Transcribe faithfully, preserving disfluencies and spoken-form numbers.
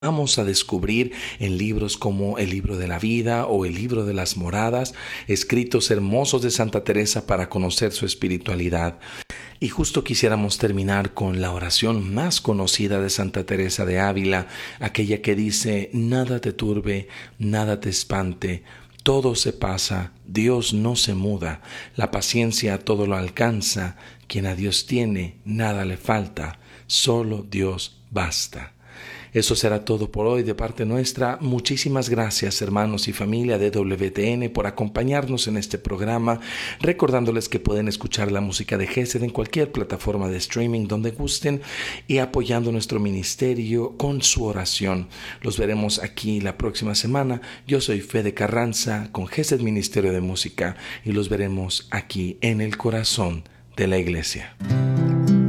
Vamos a descubrir en libros como el libro de la vida o el libro de las moradas, escritos hermosos de Santa Teresa para conocer su espiritualidad. Y justo quisiéramos terminar con la oración más conocida de Santa Teresa de Ávila, aquella que dice: nada te turbe, nada te espante, todo se pasa, Dios no se muda, la paciencia todo lo alcanza, quien a Dios tiene, nada le falta, solo Dios basta. Eso será todo por hoy de parte nuestra. Muchísimas gracias, hermanos y familia de W T N, por acompañarnos en este programa, recordándoles que pueden escuchar la música de Gesed en cualquier plataforma de streaming donde gusten y apoyando nuestro ministerio con su oración. Los veremos aquí la próxima semana. Yo soy Fede Carranza con Gesed Ministerio de Música y los veremos aquí en el corazón de la iglesia.